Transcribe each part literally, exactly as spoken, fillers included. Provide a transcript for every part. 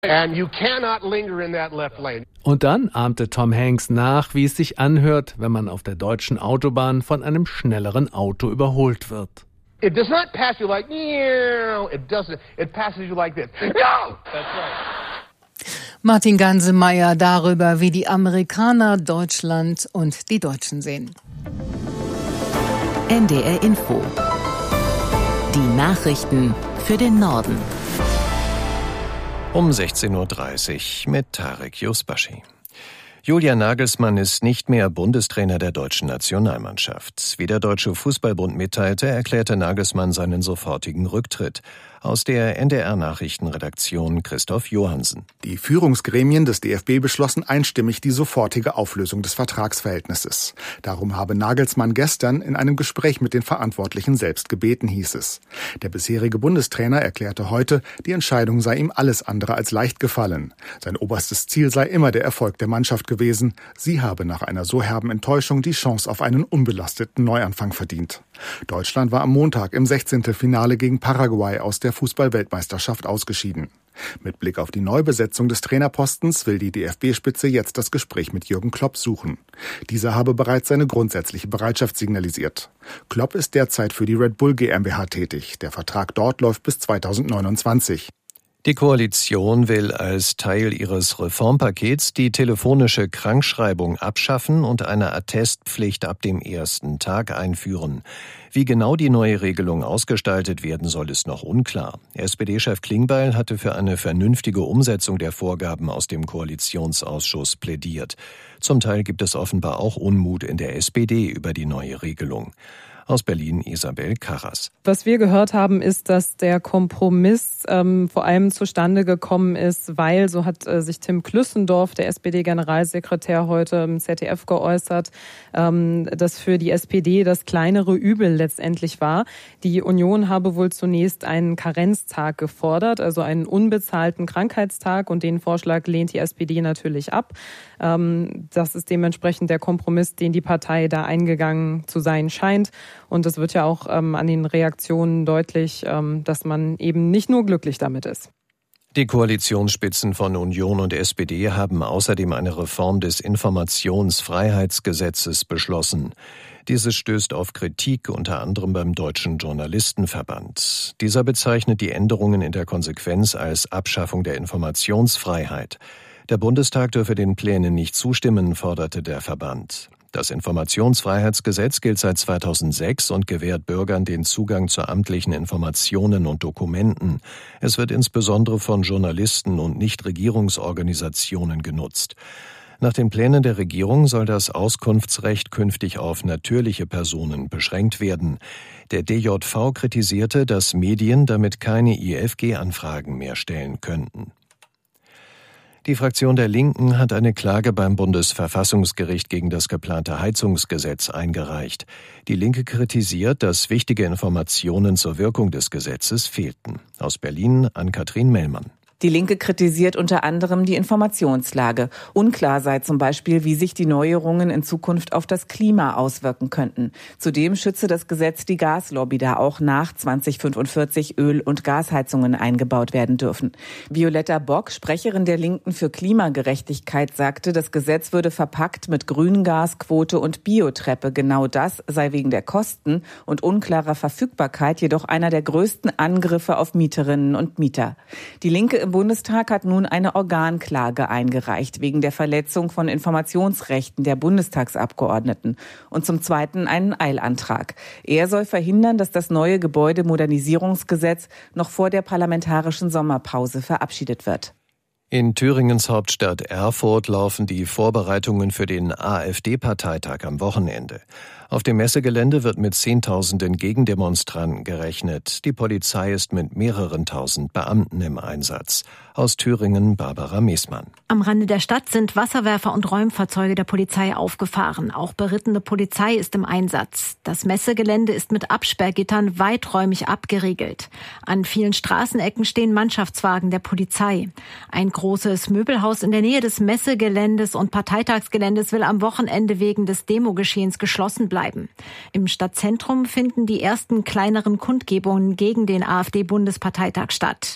And you cannot linger in that left lane. Und dann ahmte Tom Hanks nach, wie es sich anhört, wenn man auf der deutschen Autobahn von einem schnelleren Auto überholt wird. It does not pass you like, it doesn't. It passes you like this. No! That's right. Martin Gansemeyer darüber, wie die Amerikaner Deutschland und die Deutschen sehen. N D R Info. Die Nachrichten für den Norden. Um sechzehn Uhr dreißig mit Tarek Yusbashi. Julian Nagelsmann ist nicht mehr Bundestrainer der deutschen Nationalmannschaft. Wie der Deutsche Fußballbund mitteilte, erklärte Nagelsmann seinen sofortigen Rücktritt. Aus der N D R-Nachrichtenredaktion Christoph Johansen. Die Führungsgremien des D F B beschlossen einstimmig die sofortige Auflösung des Vertragsverhältnisses. Darum habe Nagelsmann gestern in einem Gespräch mit den Verantwortlichen selbst gebeten, hieß es. Der bisherige Bundestrainer erklärte heute, die Entscheidung sei ihm alles andere als leicht gefallen. Sein oberstes Ziel sei immer der Erfolg der Mannschaft gewesen. Sie habe nach einer so herben Enttäuschung die Chance auf einen unbelasteten Neuanfang verdient. Deutschland war am Montag im sechzehnten Finale gegen Paraguay aus der Fußball-Weltmeisterschaft ausgeschieden. Mit Blick auf die Neubesetzung des Trainerpostens will die D F B-Spitze jetzt das Gespräch mit Jürgen Klopp suchen. Dieser habe bereits seine grundsätzliche Bereitschaft signalisiert. Klopp ist derzeit für die Red Bull GmbH tätig. Der Vertrag dort läuft bis zweitausendneunundzwanzig. Die Koalition will als Teil ihres Reformpakets die telefonische Krankschreibung abschaffen und eine Attestpflicht ab dem ersten Tag einführen. Wie genau die neue Regelung ausgestaltet werden soll, ist noch unklar. S P D-Chef Klingbeil hatte für eine vernünftige Umsetzung der Vorgaben aus dem Koalitionsausschuss plädiert. Zum Teil gibt es offenbar auch Unmut in der S P D über die neue Regelung. Aus Berlin Isabel Karras. Was wir gehört haben, ist, dass der Kompromiss ähm, vor allem zustande gekommen ist, weil, so hat äh, sich Tim Klüssendorf, der S P D-Generalsekretär, heute im Z D F geäußert, ähm, dass für die S P D das kleinere Übel letztendlich war. Die Union habe wohl zunächst einen Karenztag gefordert, also einen unbezahlten Krankheitstag, und den Vorschlag lehnt die S P D natürlich ab. Ähm, das ist dementsprechend der Kompromiss, den die Partei da eingegangen zu sein scheint. Und es wird ja auch ähm, an den Reaktionen deutlich, ähm, dass man eben nicht nur glücklich damit ist. Die Koalitionsspitzen von Union und S P D haben außerdem eine Reform des Informationsfreiheitsgesetzes beschlossen. Dieses stößt auf Kritik, unter anderem beim Deutschen Journalistenverband. Dieser bezeichnet die Änderungen in der Konsequenz als Abschaffung der Informationsfreiheit. Der Bundestag dürfe den Plänen nicht zustimmen, forderte der Verband. Das Informationsfreiheitsgesetz gilt seit zweitausendsechs und gewährt Bürgern den Zugang zu amtlichen Informationen und Dokumenten. Es wird insbesondere von Journalisten und Nichtregierungsorganisationen genutzt. Nach den Plänen der Regierung soll das Auskunftsrecht künftig auf natürliche Personen beschränkt werden. Der D J V kritisierte, dass Medien damit keine I F G-Anfragen mehr stellen könnten. Die Fraktion der Linken hat eine Klage beim Bundesverfassungsgericht gegen das geplante Heizungsgesetz eingereicht. Die Linke kritisiert, dass wichtige Informationen zur Wirkung des Gesetzes fehlten. Aus Berlin Ann-Kathrin Mellmann. Die Linke kritisiert unter anderem die Informationslage. Unklar sei zum Beispiel, wie sich die Neuerungen in Zukunft auf das Klima auswirken könnten. Zudem schütze das Gesetz die Gaslobby, da auch nach zweitausendfünfundvierzig Öl- und Gasheizungen eingebaut werden dürfen. Violetta Bock, Sprecherin der Linken für Klimagerechtigkeit, sagte, das Gesetz würde verpackt mit Grüngasquote und Biotreppe. Genau das sei wegen der Kosten und unklarer Verfügbarkeit jedoch einer der größten Angriffe auf Mieterinnen und Mieter. Die Linke im Bundestag hat nun eine Organklage eingereicht wegen der Verletzung von Informationsrechten der Bundestagsabgeordneten und zum Zweiten einen Eilantrag. Er soll verhindern, dass das neue Gebäudemodernisierungsgesetz noch vor der parlamentarischen Sommerpause verabschiedet wird. In Thüringens Hauptstadt Erfurt laufen die Vorbereitungen für den AfD-Parteitag am Wochenende. Auf dem Messegelände wird mit Zehntausenden Gegendemonstranten gerechnet. Die Polizei ist mit mehreren tausend Beamten im Einsatz. Aus Thüringen Barbara Meßmann. Am Rande der Stadt sind Wasserwerfer und Räumfahrzeuge der Polizei aufgefahren. Auch berittene Polizei ist im Einsatz. Das Messegelände ist mit Absperrgittern weiträumig abgeriegelt. An vielen Straßenecken stehen Mannschaftswagen der Polizei. Ein großes Möbelhaus in der Nähe des Messegeländes und Parteitagsgeländes will am Wochenende wegen des Demogeschehens geschlossen bleiben. Im Stadtzentrum finden die ersten kleineren Kundgebungen gegen den AfD-Bundesparteitag statt.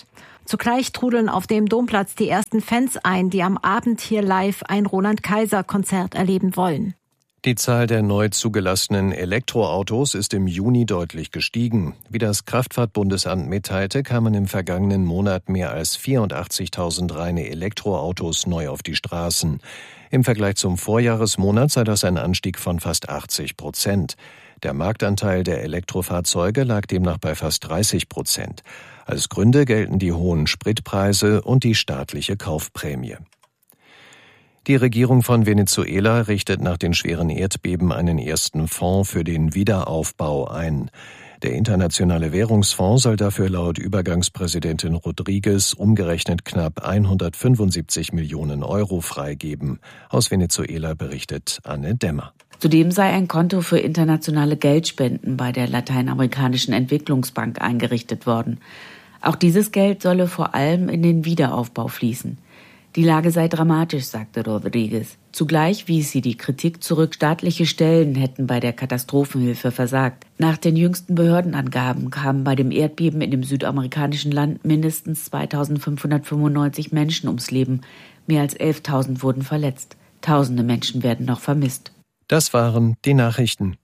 Zugleich trudeln auf dem Domplatz die ersten Fans ein, die am Abend hier live ein Roland-Kaiser-Konzert erleben wollen. Die Zahl der neu zugelassenen Elektroautos ist im Juni deutlich gestiegen. Wie das Kraftfahrtbundesamt mitteilte, kamen im vergangenen Monat mehr als vierundachtzigtausend reine Elektroautos neu auf die Straßen. Im Vergleich zum Vorjahresmonat sei das ein Anstieg von fast achtzig Prozent. Der Marktanteil der Elektrofahrzeuge lag demnach bei fast dreißig Prozent. Als Gründe gelten die hohen Spritpreise und die staatliche Kaufprämie. Die Regierung von Venezuela richtet nach den schweren Erdbeben einen ersten Fonds für den Wiederaufbau ein. Der Internationale Währungsfonds soll dafür laut Übergangspräsidentin Rodriguez umgerechnet knapp hundertfünfundsiebzig Millionen Euro freigeben. Aus Venezuela berichtet Anne Dämmer. Zudem sei ein Konto für internationale Geldspenden bei der Lateinamerikanischen Entwicklungsbank eingerichtet worden. Auch dieses Geld solle vor allem in den Wiederaufbau fließen. Die Lage sei dramatisch, sagte Rodriguez. Zugleich wies sie die Kritik zurück, staatliche Stellen hätten bei der Katastrophenhilfe versagt. Nach den jüngsten Behördenangaben kamen bei dem Erdbeben in dem südamerikanischen Land mindestens zweitausendfünfhundertfünfundneunzig Menschen ums Leben. Mehr als elftausend wurden verletzt. Tausende Menschen werden noch vermisst. Das waren die Nachrichten.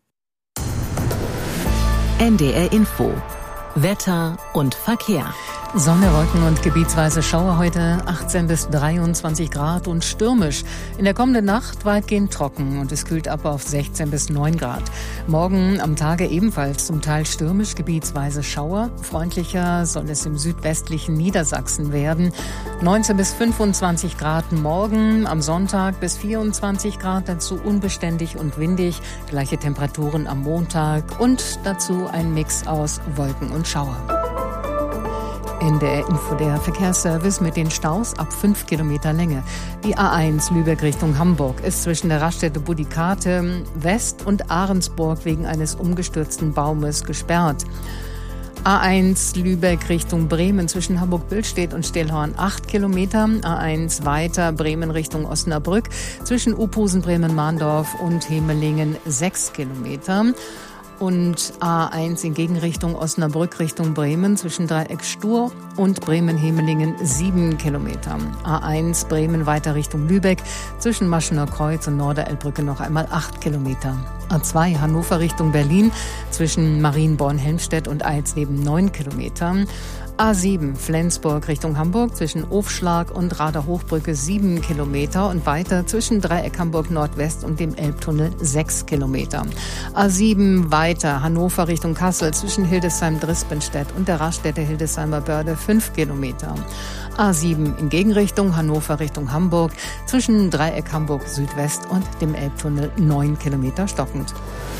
N D R Info. Wetter und Verkehr. Sonne, Wolken und gebietsweise Schauer heute, achtzehn bis dreiundzwanzig Grad und stürmisch. In der kommenden Nacht weitgehend trocken und es kühlt ab auf sechzehn bis neun Grad. Morgen am Tage ebenfalls zum Teil stürmisch, gebietsweise Schauer. Freundlicher soll es im südwestlichen Niedersachsen werden. neunzehn bis fünfundzwanzig Grad morgen, am Sonntag bis vierundzwanzig Grad, dazu unbeständig und windig. Gleiche Temperaturen am Montag und dazu ein Mix aus Wolken und Schauer. In der Info der Verkehrsservice mit den Staus ab fünf Kilometer Länge. Die A eins Lübeck Richtung Hamburg ist zwischen der Raststätte Budikate West und Ahrensburg wegen eines umgestürzten Baumes gesperrt. A eins Lübeck Richtung Bremen zwischen Hamburg-Billstedt und Stellhorn acht Kilometer. A eins weiter Bremen Richtung Osnabrück zwischen Uphusen, Bremen-Mahndorf und Hemelingen sechs Kilometer. Und A eins in Gegenrichtung Osnabrück Richtung Bremen zwischen Dreieck Stur und Bremen-Hemelingen sieben Kilometer. A eins Bremen weiter Richtung Lübeck zwischen Maschener Kreuz und Norderelbbrücke noch einmal acht Kilometer. A zwei Hannover Richtung Berlin zwischen Marienborn-Helmstedt und Eisleben neun Kilometer. A sieben Flensburg Richtung Hamburg zwischen Ofschlag und Rader-Hochbrücke sieben Kilometer und weiter zwischen Dreieck Hamburg Nordwest und dem Elbtunnel sechs Kilometer. A sieben weiter Hannover Richtung Kassel zwischen Hildesheim-Drispenstedt und der Raststätte Hildesheimer Börde fünf Kilometer. A sieben in Gegenrichtung Hannover Richtung Hamburg zwischen Dreieck Hamburg Südwest und dem Elbtunnel neun Kilometer stockend.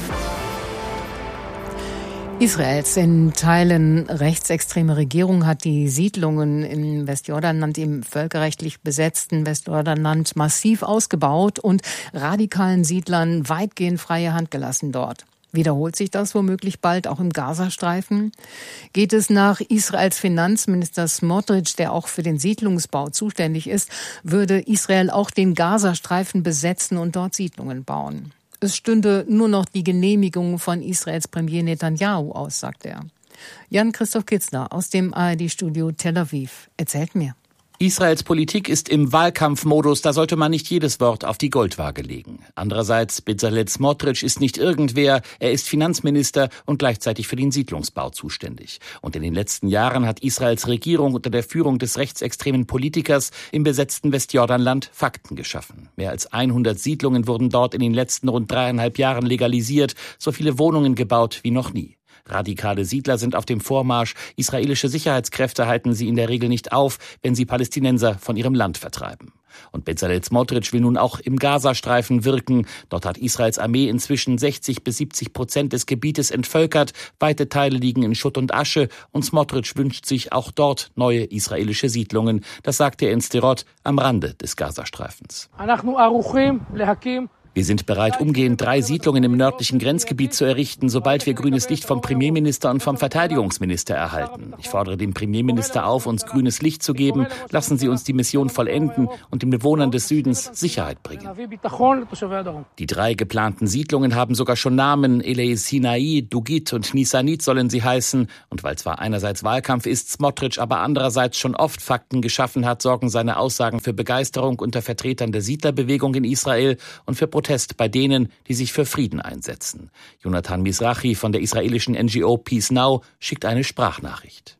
Israels in Teilen rechtsextreme Regierung hat die Siedlungen im Westjordanland, im völkerrechtlich besetzten Westjordanland, massiv ausgebaut und radikalen Siedlern weitgehend freie Hand gelassen dort. Wiederholt sich das womöglich bald auch im Gazastreifen? Geht es nach Israels Finanzminister Smotrich, der auch für den Siedlungsbau zuständig ist, würde Israel auch den Gazastreifen besetzen und dort Siedlungen bauen? Es stünde nur noch die Genehmigung von Israels Premier Netanyahu aus, sagt er. Jan-Christoph Kitzler aus dem A R D-Studio Tel Aviv erzählt mir. Israels Politik ist im Wahlkampfmodus, da sollte man nicht jedes Wort auf die Goldwaage legen. Andererseits, Bezalel Smotrich ist nicht irgendwer, er ist Finanzminister und gleichzeitig für den Siedlungsbau zuständig. Und in den letzten Jahren hat Israels Regierung unter der Führung des rechtsextremen Politikers im besetzten Westjordanland Fakten geschaffen. Mehr als hundert Siedlungen wurden dort in den letzten rund dreieinhalb Jahren legalisiert, so viele Wohnungen gebaut wie noch nie. Radikale Siedler sind auf dem Vormarsch. Israelische Sicherheitskräfte halten sie in der Regel nicht auf, wenn sie Palästinenser von ihrem Land vertreiben. Und Bezalel Smotrich will nun auch im Gazastreifen wirken. Dort hat Israels Armee inzwischen sechzig bis siebzig Prozent des Gebietes entvölkert. Weite Teile liegen in Schutt und Asche. Und Smotrich wünscht sich auch dort neue israelische Siedlungen. Das sagte er in Sderot am Rande des Gazastreifens. Wir sind bereit, umgehend drei Siedlungen im nördlichen Grenzgebiet zu errichten, sobald wir grünes Licht vom Premierminister und vom Verteidigungsminister erhalten. Ich fordere den Premierminister auf, uns grünes Licht zu geben. Lassen Sie uns die Mission vollenden und den Bewohnern des Südens Sicherheit bringen. Die drei geplanten Siedlungen haben sogar schon Namen. Elei Sinai, Dugit und Nisanit sollen sie heißen. Und weil zwar einerseits Wahlkampf ist, Smotrich aber andererseits schon oft Fakten geschaffen hat, sorgen seine Aussagen für Begeisterung unter Vertretern der Siedlerbewegung in Israel und für Protest bei denen, die sich für Frieden einsetzen. Jonathan Mizrahi von der israelischen N G O Peace Now schickt eine Sprachnachricht.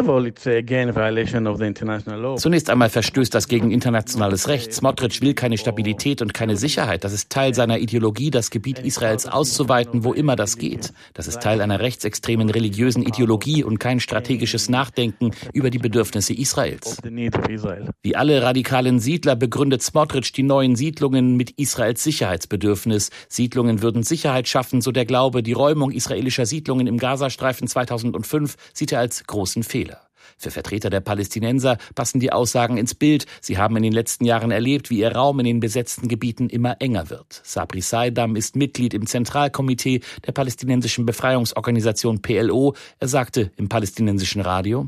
Zunächst einmal verstößt das gegen internationales Recht. Smotrich will keine Stabilität und keine Sicherheit. Das ist Teil seiner Ideologie, das Gebiet Israels auszuweiten, wo immer das geht. Das ist Teil einer rechtsextremen religiösen Ideologie und kein strategisches Nachdenken über die Bedürfnisse Israels. Wie alle radikalen Siedler begründet Smotrich die neuen Siedlungen mit Israels Sicherheitsbedürfnis. Siedlungen würden Sicherheit schaffen, so der Glaube. Die Räumung israelischer Siedlungen im Gazastreifen zweitausendfünf sieht er als großen Fehler. Für Vertreter der Palästinenser passen die Aussagen ins Bild. Sie haben in den letzten Jahren erlebt, wie ihr Raum in den besetzten Gebieten immer enger wird. Sabri Saidam ist Mitglied im Zentralkomitee der palästinensischen Befreiungsorganisation P L O. Er sagte im palästinensischen Radio: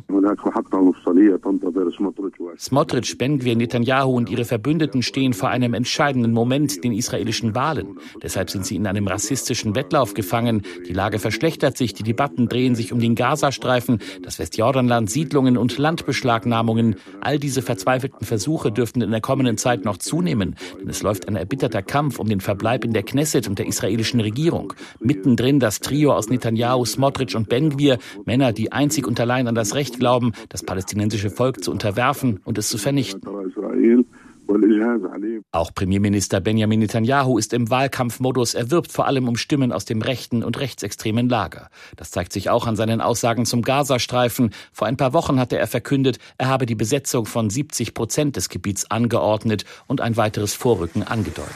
Smotrich, Ben-Gvir, Netanyahu und ihre Verbündeten stehen vor einem entscheidenden Moment, den israelischen Wahlen. Deshalb sind sie in einem rassistischen Wettlauf gefangen. Die Lage verschlechtert sich, die Debatten drehen sich um den Gazastreifen, das Westjordanland, Siedlungen und Landbeschlagnahmungen. All diese verzweifelten Versuche dürften in der kommenden Zeit noch zunehmen, denn es läuft ein erbitterter Kampf um den Verbleib in der Knesset und der israelischen Regierung. Mittendrin das Trio aus Netanyahu, Smotrich und Ben-Gvir, Männer, die einzig und allein an das Recht glauben, das palästinensische Volk zu unterwerfen und es zu vernichten. Auch Premierminister Benjamin Netanyahu ist im Wahlkampfmodus. Er wirbt vor allem um Stimmen aus dem rechten und rechtsextremen Lager. Das zeigt sich auch an seinen Aussagen zum Gazastreifen. Vor ein paar Wochen hatte er verkündet, er habe die Besetzung von siebzig Prozent des Gebiets angeordnet und ein weiteres Vorrücken angedeutet.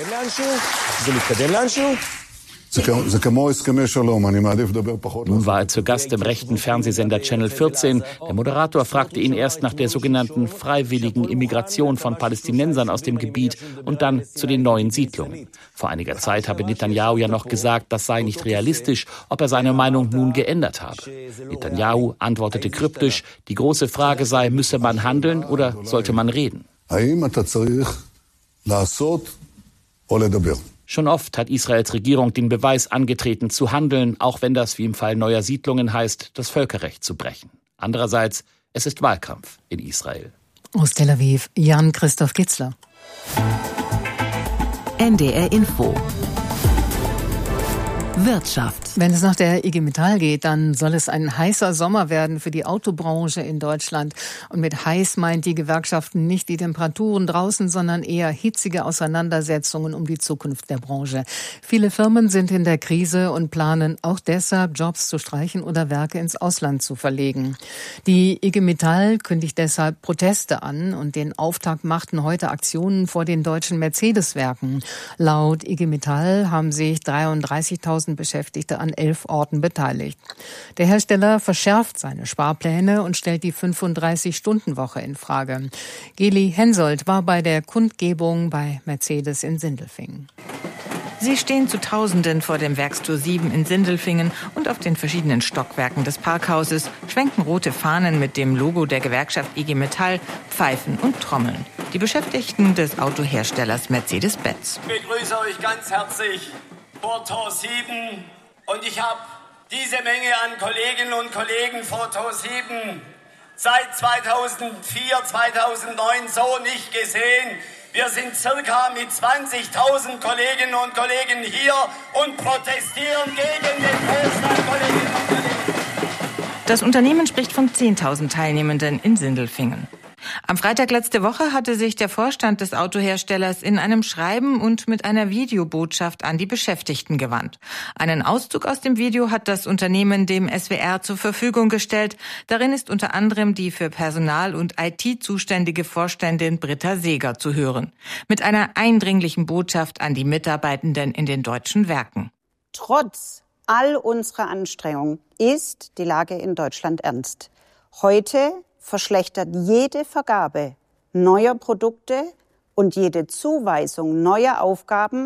Nun war er zu Gast im rechten Fernsehsender Channel vierzehn. Der Moderator fragte ihn erst nach der sogenannten freiwilligen Immigration von Palästinensern aus dem Gebiet und dann zu den neuen Siedlungen. Vor einiger Zeit habe Netanyahu ja noch gesagt, das sei nicht realistisch, ob er seine Meinung nun geändert habe. Netanyahu antwortete kryptisch, die große Frage sei, müsse man handeln oder sollte man reden? Schon oft hat Israels Regierung den Beweis angetreten, zu handeln, auch wenn das, wie im Fall neuer Siedlungen heißt, das Völkerrecht zu brechen. Andererseits, es ist Wahlkampf in Israel. Aus Tel Aviv, Jan-Christoph Kitzler. N D R Info. Wirtschaft. Wenn es nach der I G Metall geht, dann soll es ein heißer Sommer werden für die Autobranche in Deutschland. Und mit heiß meint die Gewerkschaften nicht die Temperaturen draußen, sondern eher hitzige Auseinandersetzungen um die Zukunft der Branche. Viele Firmen sind in der Krise und planen auch deshalb, Jobs zu streichen oder Werke ins Ausland zu verlegen. Die I G Metall kündigt deshalb Proteste an und den Auftakt machten heute Aktionen vor den deutschen Mercedes-Werken. Laut I G Metall haben sich dreiunddreißigtausend Beschäftigte an elf Orten beteiligt. Der Hersteller verschärft seine Sparpläne und stellt die fünfunddreißig-Stunden-Woche in Frage. Geli Hensoldt war bei der Kundgebung bei Mercedes in Sindelfingen. Sie stehen zu Tausenden vor dem Werkstor sieben in Sindelfingen und auf den verschiedenen Stockwerken des Parkhauses, schwenken rote Fahnen mit dem Logo der Gewerkschaft I G Metall, pfeifen und trommeln. Die Beschäftigten des Autoherstellers Mercedes-Benz. Ich begrüße euch ganz herzlich vor Tor sieben. Und ich habe diese Menge an Kolleginnen und Kollegen vor Tor sieben seit zweitausendvier, zweitausendneun so nicht gesehen. Wir sind circa mit zwanzigtausend Kolleginnen und Kollegen hier und protestieren gegen den Vorschlag, Kolleginnen und Kollegen. Das Unternehmen spricht von zehntausend Teilnehmenden in Sindelfingen. Am Freitag letzte Woche hatte sich der Vorstand des Autoherstellers in einem Schreiben und mit einer Videobotschaft an die Beschäftigten gewandt. Einen Auszug aus dem Video hat das Unternehmen dem S W R zur Verfügung gestellt. Darin ist unter anderem die für Personal und I T zuständige Vorständin Britta Seeger zu hören. Mit einer eindringlichen Botschaft an die Mitarbeitenden in den deutschen Werken. Trotz all unserer Anstrengungen ist die Lage in Deutschland ernst. Heute verschlechtert jede Vergabe neuer Produkte und jede Zuweisung neuer Aufgaben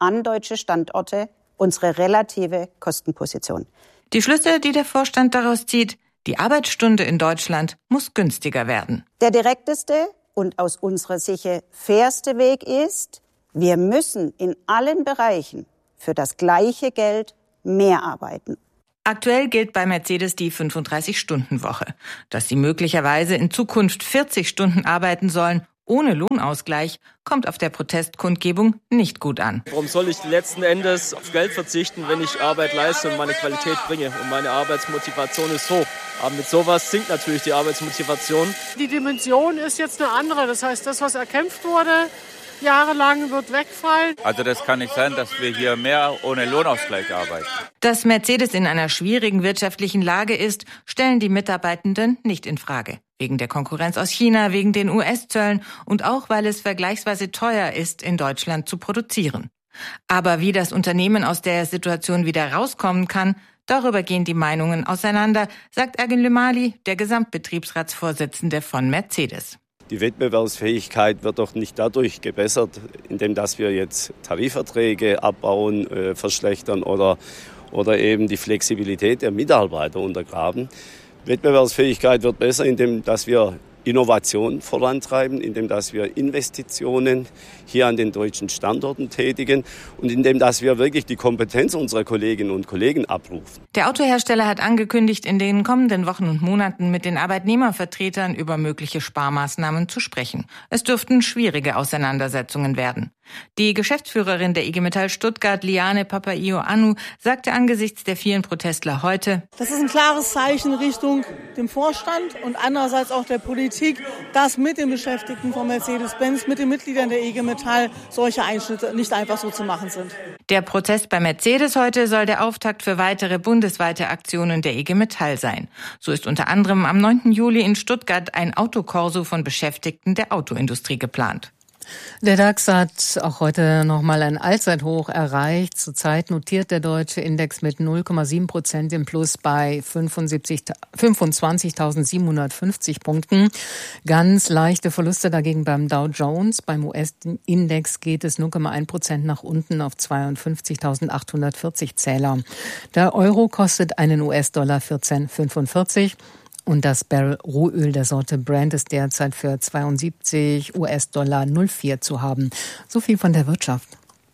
an deutsche Standorte unsere relative Kostenposition. Die Schlüsse, die der Vorstand daraus zieht: Die Arbeitsstunde in Deutschland muss günstiger werden. Der direkteste und aus unserer Sicht fairste Weg ist, wir müssen in allen Bereichen für das gleiche Geld mehr arbeiten. Aktuell gilt bei Mercedes die fünfunddreißig-Stunden-Woche. Dass sie möglicherweise in Zukunft vierzig Stunden arbeiten sollen, ohne Lohnausgleich, kommt auf der Protestkundgebung nicht gut an. Warum soll ich letzten Endes auf Geld verzichten, wenn ich Arbeit leiste und meine Qualität bringe? Und meine Arbeitsmotivation ist hoch. Aber mit sowas sinkt natürlich die Arbeitsmotivation. Die Dimension ist jetzt eine andere. Das heißt, das, was erkämpft wurde, jahrelang, wird wegfallen. Also das kann nicht sein, dass wir hier mehr ohne Lohnausgleich arbeiten. Dass Mercedes in einer schwierigen wirtschaftlichen Lage ist, stellen die Mitarbeitenden nicht in Frage. Wegen der Konkurrenz aus China, wegen den U S-Zöllen und auch, weil es vergleichsweise teuer ist, in Deutschland zu produzieren. Aber wie das Unternehmen aus der Situation wieder rauskommen kann, darüber gehen die Meinungen auseinander, sagt Ergin Lümali, der Gesamtbetriebsratsvorsitzende von Mercedes. Die Wettbewerbsfähigkeit wird doch nicht dadurch gebessert, indem dass wir jetzt Tarifverträge abbauen, äh, verschlechtern oder, oder eben die Flexibilität der Mitarbeiter untergraben. Wettbewerbsfähigkeit wird besser, indem dass wir Innovation vorantreiben, indem dass wir Investitionen hier an den deutschen Standorten tätigen und indem dass wir wirklich die Kompetenz unserer Kolleginnen und Kollegen abrufen. Der Autohersteller hat angekündigt, in den kommenden Wochen und Monaten mit den Arbeitnehmervertretern über mögliche Sparmaßnahmen zu sprechen. Es dürften schwierige Auseinandersetzungen werden. Die Geschäftsführerin der I G Metall Stuttgart, Liane Papaioannou, sagte angesichts der vielen Protestler heute: Das ist ein klares Zeichen Richtung dem Vorstand und andererseits auch der Politik, dass mit den Beschäftigten von Mercedes-Benz, mit den Mitgliedern der I G Metall solche Einschnitte nicht einfach so zu machen sind. Der Protest bei Mercedes heute soll der Auftakt für weitere bundesweite Aktionen der I G Metall sein. So ist unter anderem am neunten Juli in Stuttgart ein Autokorso von Beschäftigten der Autoindustrie geplant. Der DAX hat auch heute nochmal ein Allzeithoch erreicht. Zurzeit notiert der deutsche Index mit null Komma sieben Prozent im Plus bei fünfundzwanzigtausendsiebenhundertfünfzig Punkten. Ganz leichte Verluste dagegen beim Dow Jones. Beim U S-Index geht es null Komma eins Prozent nach unten auf zweiundfünfzigtausendachthundertvierzig Zähler. Der Euro kostet einen U S-Dollar vierzehn Komma fünfundvierzig. Und das Barrel Rohöl der Sorte Brent ist derzeit für zweiundsiebzig U S-Dollar null Komma vier zu haben. So viel von der Wirtschaft.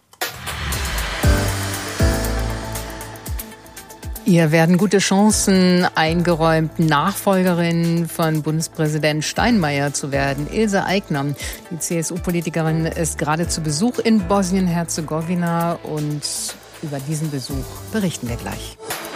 Ihr werden gute Chancen eingeräumt, Nachfolgerin von Bundespräsident Steinmeier zu werden. Ilse Aigner, die C S U-Politikerin, ist gerade zu Besuch in Bosnien-Herzegowina und über diesen Besuch berichten wir gleich.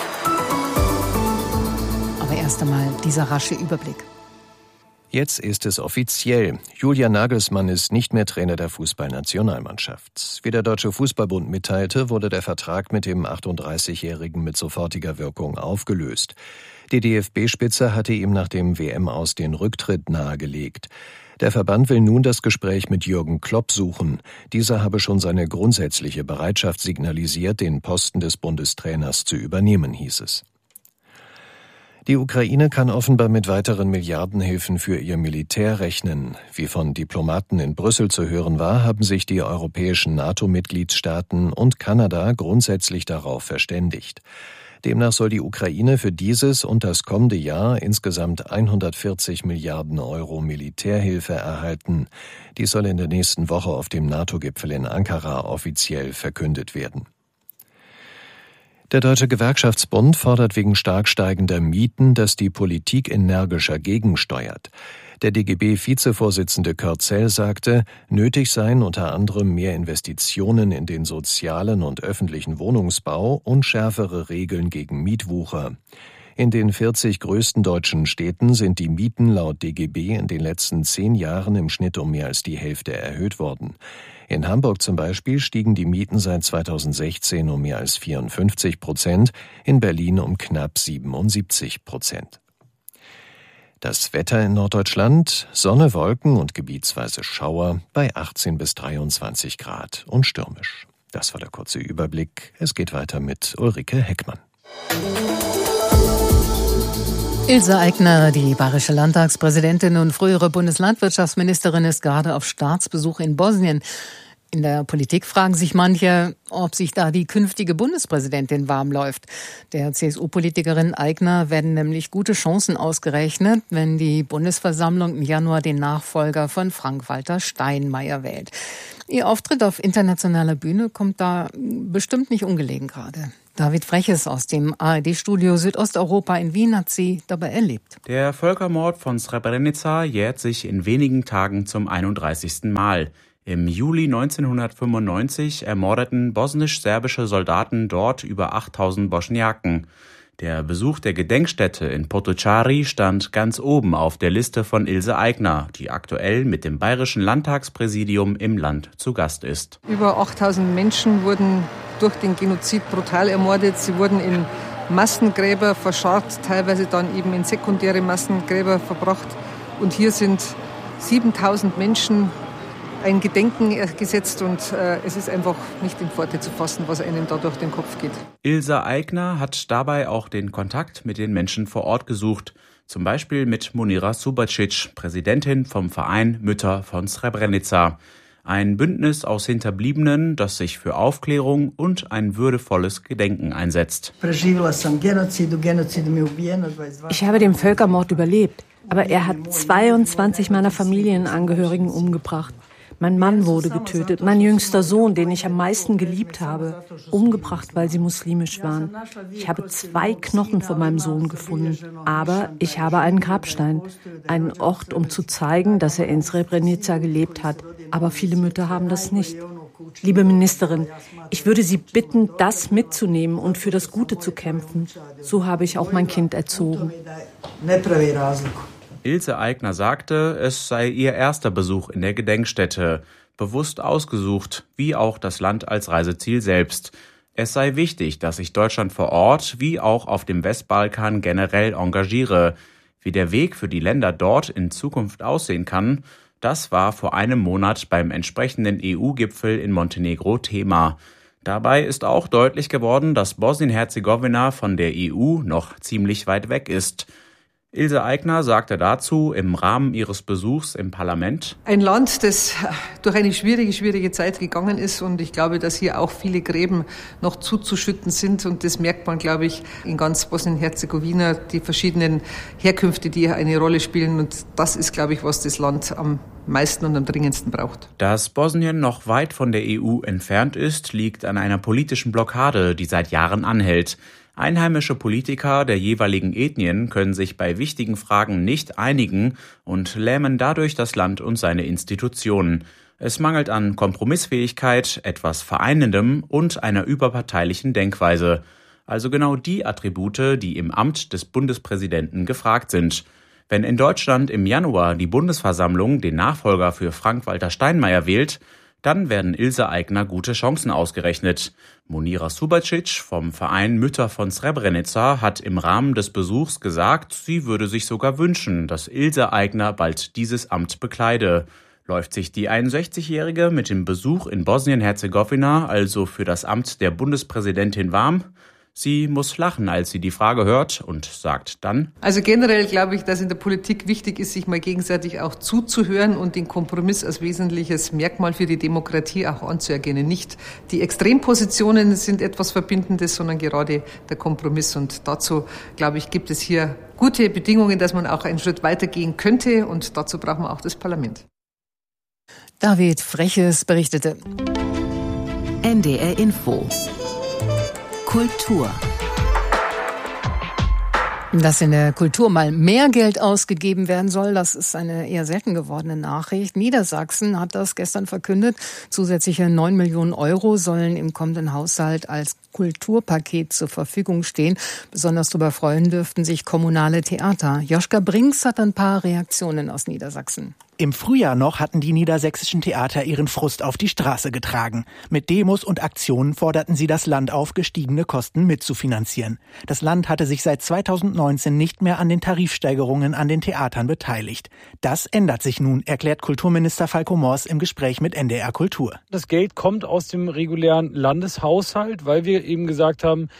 Aber erst einmal dieser rasche Überblick. Jetzt ist es offiziell. Julian Nagelsmann ist nicht mehr Trainer der Fußballnationalmannschaft. Wie der Deutsche Fußballbund mitteilte, wurde der Vertrag mit dem achtunddreißigjährigen mit sofortiger Wirkung aufgelöst. Die D F B-Spitze hatte ihm nach dem W M-Aus den Rücktritt nahegelegt. Der Verband will nun das Gespräch mit Jürgen Klopp suchen. Dieser habe schon seine grundsätzliche Bereitschaft signalisiert, den Posten des Bundestrainers zu übernehmen, hieß es. Die Ukraine kann offenbar mit weiteren Milliardenhilfen für ihr Militär rechnen. Wie von Diplomaten in Brüssel zu hören war, haben sich die europäischen NATO-Mitgliedstaaten und Kanada grundsätzlich darauf verständigt. Demnach soll die Ukraine für dieses und das kommende Jahr insgesamt hundertvierzig Milliarden Euro Militärhilfe erhalten. Dies soll in der nächsten Woche auf dem NATO-Gipfel in Ankara offiziell verkündet werden. Der Deutsche Gewerkschaftsbund fordert wegen stark steigender Mieten, dass die Politik energischer gegensteuert. Der D G B-Vizevorsitzende Körzel sagte, nötig seien unter anderem mehr Investitionen in den sozialen und öffentlichen Wohnungsbau und schärfere Regeln gegen Mietwucher. In den vierzig größten deutschen Städten sind die Mieten laut D G B in den letzten zehn Jahren im Schnitt um mehr als die Hälfte erhöht worden. In Hamburg zum Beispiel stiegen die Mieten seit zweitausendsechzehn um mehr als vierundfünfzig Prozent, in Berlin um knapp siebenundsiebzig Prozent. Das Wetter in Norddeutschland, Sonne, Wolken und gebietsweise Schauer bei achtzehn bis dreiundzwanzig Grad und stürmisch. Das war der kurze Überblick. Es geht weiter mit Ulrike Heckmann. Ilse Aigner, die bayerische Landtagspräsidentin und frühere Bundeslandwirtschaftsministerin, ist gerade auf Staatsbesuch in Bosnien. In der Politik fragen sich manche, ob sich da die künftige Bundespräsidentin warm läuft. Der C S U-Politikerin Aigner werden nämlich gute Chancen ausgerechnet, wenn die Bundesversammlung im Januar den Nachfolger von Frank-Walter Steinmeier wählt. Ihr Auftritt auf internationaler Bühne kommt da bestimmt nicht ungelegen gerade. David Freches aus dem A R D-Studio Südosteuropa in Wien hat sie dabei erlebt. Der Völkermord von Srebrenica jährt sich in wenigen Tagen zum einunddreißigsten Mal. Im Juli neunzehnhundertfünfundneunzig ermordeten bosnisch-serbische Soldaten dort über achttausend Bosniaken. Der Besuch der Gedenkstätte in Potocari stand ganz oben auf der Liste von Ilse Aigner, die aktuell mit dem Bayerischen Landtagspräsidium im Land zu Gast ist. Über achttausend Menschen wurden durch den Genozid brutal ermordet. Sie wurden in Massengräber verscharrt, teilweise dann eben in sekundäre Massengräber verbracht. Und hier sind siebentausend Menschen ein Gedenken gesetzt und äh, es ist einfach nicht in Worte zu fassen, was einem da durch den Kopf geht. Ilse Aigner hat dabei auch den Kontakt mit den Menschen vor Ort gesucht, zum Beispiel mit Munira Subacic, Präsidentin vom Verein Mütter von Srebrenica. Ein Bündnis aus Hinterbliebenen, das sich für Aufklärung und ein würdevolles Gedenken einsetzt. Ich habe den Völkermord überlebt, aber er hat zweiundzwanzig meiner Familienangehörigen umgebracht. Mein Mann wurde getötet, mein jüngster Sohn, den ich am meisten geliebt habe, umgebracht, weil sie muslimisch waren. Ich habe zwei Knochen von meinem Sohn gefunden, aber ich habe einen Grabstein, einen Ort, um zu zeigen, dass er in Srebrenica gelebt hat. Aber viele Mütter haben das nicht. Liebe Ministerin, ich würde Sie bitten, das mitzunehmen und für das Gute zu kämpfen. So habe ich auch mein Kind erzogen. Ilse Aigner sagte, es sei ihr erster Besuch in der Gedenkstätte, bewusst ausgesucht, wie auch das Land als Reiseziel selbst. Es sei wichtig, dass sich Deutschland vor Ort wie auch auf dem Westbalkan generell engagiere. Wie der Weg für die Länder dort in Zukunft aussehen kann, das war vor einem Monat beim entsprechenden E U-Gipfel in Montenegro Thema. Dabei ist auch deutlich geworden, dass Bosnien-Herzegowina von der E U noch ziemlich weit weg ist. Ilse Aigner sagte dazu im Rahmen ihres Besuchs im Parlament: Ein Land, das durch eine schwierige, schwierige Zeit gegangen ist und ich glaube, dass hier auch viele Gräben noch zuzuschütten sind und das merkt man, glaube ich, in ganz Bosnien-Herzegowina, die verschiedenen Herkünfte, die hier eine Rolle spielen und das ist, glaube ich, was das Land am meisten und am dringendsten braucht. Dass Bosnien noch weit von der E U entfernt ist, liegt an einer politischen Blockade, die seit Jahren anhält. Einheimische Politiker der jeweiligen Ethnien können sich bei wichtigen Fragen nicht einigen und lähmen dadurch das Land und seine Institutionen. Es mangelt an Kompromissfähigkeit, etwas Vereinendem und einer überparteilichen Denkweise. Also genau die Attribute, die im Amt des Bundespräsidenten gefragt sind. Wenn in Deutschland im Januar die Bundesversammlung den Nachfolger für Frank-Walter Steinmeier wählt, dann werden Ilse Aigner gute Chancen ausgerechnet. Munira Subacic vom Verein Mütter von Srebrenica hat im Rahmen des Besuchs gesagt, sie würde sich sogar wünschen, dass Ilse Aigner bald dieses Amt bekleide. Läuft sich die einundsechzigjährige mit dem Besuch in Bosnien-Herzegowina also für das Amt der Bundespräsidentin warm? Sie muss lachen, als sie die Frage hört und sagt dann: Also generell glaube ich, dass in der Politik wichtig ist, sich mal gegenseitig auch zuzuhören und den Kompromiss als wesentliches Merkmal für die Demokratie auch anzuerkennen. Nicht die Extrempositionen sind etwas Verbindendes, sondern gerade der Kompromiss. Und dazu, glaube ich, gibt es hier gute Bedingungen, dass man auch einen Schritt weitergehen könnte. Und dazu brauchen wir auch das Parlament. David Freches berichtete. N D R Info Kultur. Dass in der Kultur mal mehr Geld ausgegeben werden soll, das ist eine eher selten gewordene Nachricht. Niedersachsen hat das gestern verkündet. Zusätzliche neun Millionen Euro sollen im kommenden Haushalt als Kulturpaket zur Verfügung stehen. Besonders darüber freuen dürften sich kommunale Theater. Joschka Brinks hat ein paar Reaktionen aus Niedersachsen. Im Frühjahr noch hatten die niedersächsischen Theater ihren Frust auf die Straße getragen. Mit Demos und Aktionen forderten sie das Land auf, gestiegene Kosten mitzufinanzieren. Das Land hatte sich seit zweitausendneunzehn nicht mehr an den Tarifsteigerungen an den Theatern beteiligt. Das ändert sich nun, erklärt Kulturminister Falko Mors im Gespräch mit N D R Kultur. Das Geld kommt aus dem regulären Landeshaushalt, weil wir eben gesagt haben,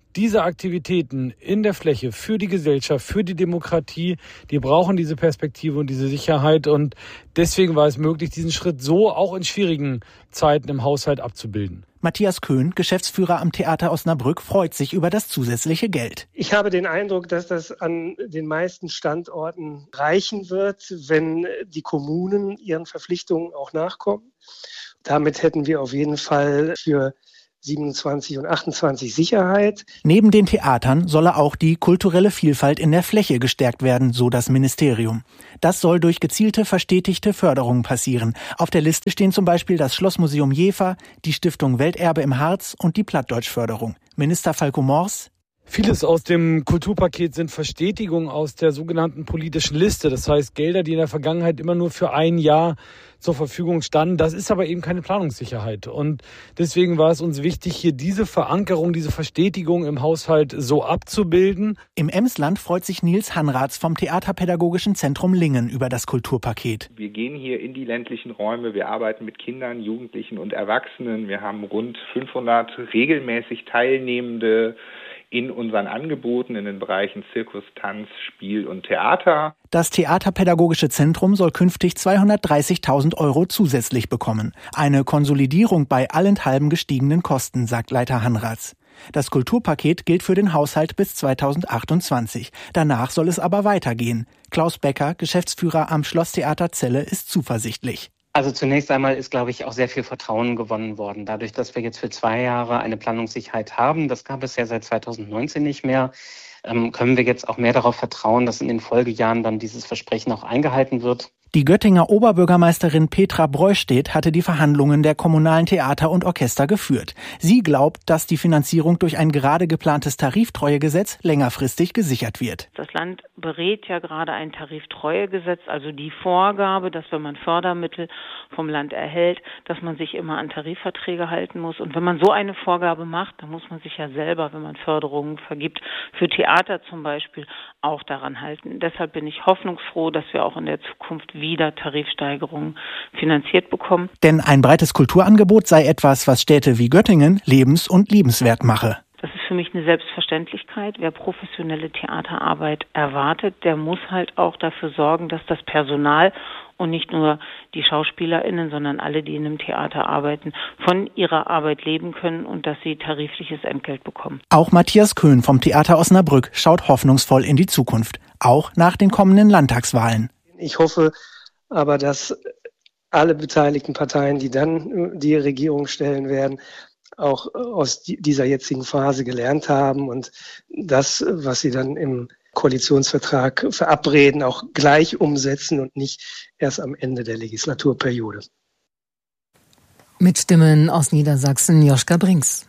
diese Aktivitäten in der Fläche für die Gesellschaft, für die Demokratie, die brauchen diese Perspektive und diese Sicherheit. Und deswegen war es möglich, diesen Schritt so auch in schwierigen Zeiten im Haushalt abzubilden. Matthias Köhn, Geschäftsführer am Theater Osnabrück, freut sich über das zusätzliche Geld. Ich habe den Eindruck, dass das an den meisten Standorten reichen wird, wenn die Kommunen ihren Verpflichtungen auch nachkommen. Damit hätten wir auf jeden Fall für siebenundzwanzig und achtundzwanzig Sicherheit. Neben den Theatern solle auch die kulturelle Vielfalt in der Fläche gestärkt werden, so das Ministerium. Das soll durch gezielte, verstetigte Förderung passieren. Auf der Liste stehen zum Beispiel das Schlossmuseum Jever, die Stiftung Welterbe im Harz und die Plattdeutschförderung. Minister Falco Mors: Vieles aus dem Kulturpaket sind Verstetigungen aus der sogenannten politischen Liste. Das heißt, Gelder, die in der Vergangenheit immer nur für ein Jahr zur Verfügung standen. Das ist aber eben keine Planungssicherheit. Und deswegen war es uns wichtig, hier diese Verankerung, diese Verstetigung im Haushalt so abzubilden. Im Emsland freut sich Nils Hanratz vom Theaterpädagogischen Zentrum Lingen über das Kulturpaket. Wir gehen hier in die ländlichen Räume. Wir arbeiten mit Kindern, Jugendlichen und Erwachsenen. Wir haben rund fünfhundert regelmäßig Teilnehmende in unseren Angeboten in den Bereichen Zirkus, Tanz, Spiel und Theater. Das Theaterpädagogische Zentrum soll künftig zweihundertdreißigtausend Euro zusätzlich bekommen. Eine Konsolidierung bei allenthalben gestiegenen Kosten, sagt Leiter Hanratz. Das Kulturpaket gilt für den Haushalt bis zweitausendachtundzwanzig. Danach soll es aber weitergehen. Klaus Becker, Geschäftsführer am Schlosstheater Celle, ist zuversichtlich. Also zunächst einmal ist, glaube ich, auch sehr viel Vertrauen gewonnen worden. Dadurch, dass wir jetzt für zwei Jahre eine Planungssicherheit haben, das gab es ja seit zweitausendneunzehn nicht mehr, ähm, können wir jetzt auch mehr darauf vertrauen, dass in den Folgejahren dann dieses Versprechen auch eingehalten wird. Die Göttinger Oberbürgermeisterin Petra Breustedt hatte die Verhandlungen der kommunalen Theater und Orchester geführt. Sie glaubt, dass die Finanzierung durch ein gerade geplantes Tariftreuegesetz längerfristig gesichert wird. Das Land berät ja gerade ein Tariftreuegesetz, also die Vorgabe, dass wenn man Fördermittel vom Land erhält, dass man sich immer an Tarifverträge halten muss. Und wenn man so eine Vorgabe macht, dann muss man sich ja selber, wenn man Förderungen vergibt, für Theater zum Beispiel, auch daran halten. Deshalb bin ich hoffnungsfroh, dass wir auch in der Zukunft wieder Tarifsteigerungen finanziert bekommen. Denn ein breites Kulturangebot sei etwas, was Städte wie Göttingen lebens- und liebenswert mache. Das ist für mich eine Selbstverständlichkeit. Wer professionelle Theaterarbeit erwartet, der muss halt auch dafür sorgen, dass das Personal und nicht nur die SchauspielerInnen, sondern alle, die in einem Theater arbeiten, von ihrer Arbeit leben können und dass sie tarifliches Entgelt bekommen. Auch Matthias Köhn vom Theater Osnabrück schaut hoffnungsvoll in die Zukunft, auch nach den kommenden Landtagswahlen. Ich hoffe aber, dass alle beteiligten Parteien, die dann die Regierung stellen werden, auch aus dieser jetzigen Phase gelernt haben und das, was sie dann im Koalitionsvertrag verabreden, auch gleich umsetzen und nicht erst am Ende der Legislaturperiode. Mit Stimmen aus Niedersachsen, Joschka Brinks.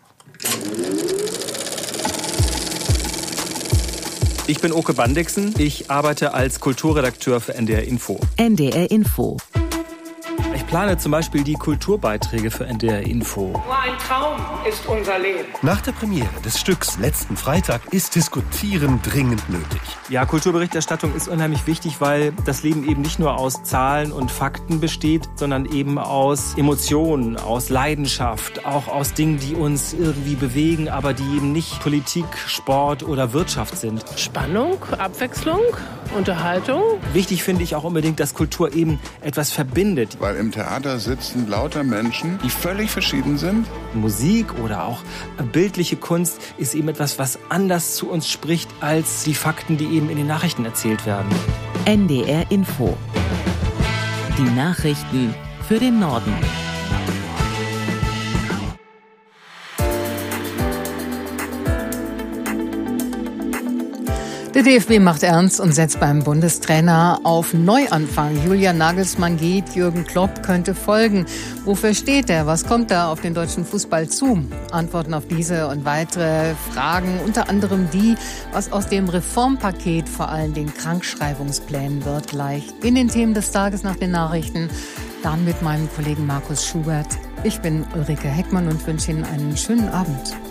Ich bin Oke Bandixen. Ich arbeite als Kulturredakteur für N D R Info. N D R Info. Ich plane zum Beispiel die Kulturbeiträge für N D R Info. Nur ein Traum ist unser Leben. Nach der Premiere des Stücks letzten Freitag ist Diskutieren dringend nötig. Ja, Kulturberichterstattung ist unheimlich wichtig, weil das Leben eben nicht nur aus Zahlen und Fakten besteht, sondern eben aus Emotionen, aus Leidenschaft, auch aus Dingen, die uns irgendwie bewegen, aber die eben nicht Politik, Sport oder Wirtschaft sind. Spannung, Abwechslung, Unterhaltung. Wichtig finde ich auch unbedingt, dass Kultur eben etwas verbindet. Weil im Theater sitzen lauter Menschen, die völlig verschieden sind. Musik oder auch bildliche Kunst ist eben etwas, was anders zu uns spricht als die Fakten, die eben in den Nachrichten erzählt werden. N D R Info. Die Nachrichten für den Norden. Der D F B macht ernst und setzt beim Bundestrainer auf Neuanfang. Julian Nagelsmann geht, Jürgen Klopp könnte folgen. Wofür steht er? Was kommt da auf den deutschen Fußball zu? Antworten auf diese und weitere Fragen, unter anderem die, was aus dem Reformpaket, vor allem den Krankschreibungsplänen wird, gleich in den Themen des Tages nach den Nachrichten. Dann mit meinem Kollegen Markus Schubert. Ich bin Ulrike Heckmann und wünsche Ihnen einen schönen Abend.